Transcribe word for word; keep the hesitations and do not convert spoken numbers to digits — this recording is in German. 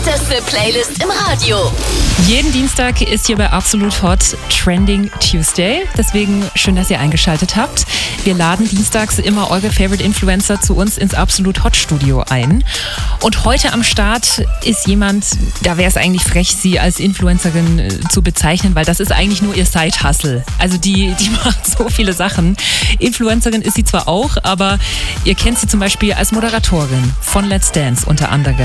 hotteste Playlist im Radio. Jeden Dienstag ist hier bei Absolut Hot Trending Tuesday. Deswegen schön, dass ihr eingeschaltet habt. Wir laden dienstags immer eure Favorite Influencer zu uns ins Absolut Hot Studio ein. Und heute am Start ist jemand, da wäre es eigentlich frech, sie als Influencerin äh, zu bezeichnen, weil das ist eigentlich nur ihr Side-Hustle. Also die, die macht so viele Sachen. Influencerin ist sie zwar auch, aber ihr kennt sie zum Beispiel als Moderatorin von Let's Dance unter anderem.